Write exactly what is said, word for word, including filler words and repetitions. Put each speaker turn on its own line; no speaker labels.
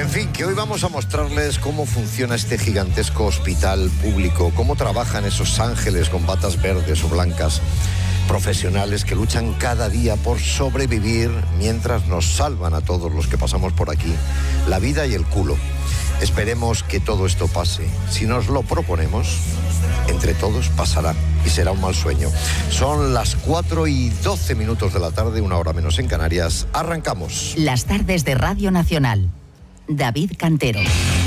En fin, que hoy vamos a mostrarles cómo funciona este gigantesco hospital público, cómo trabajan esos ángeles con batas verdes o blancas, profesionales que luchan cada día por sobrevivir mientras nos salvan a todos los que pasamos por aquí la vida y el culo. Esperemos que todo esto pase. Si nos lo proponemos, entre todos pasará y será un mal sueño. Son las cuatro y doce minutos de la tarde, una hora menos en Canarias. Arrancamos.
Las tardes de Radio Nacional. David Cantero.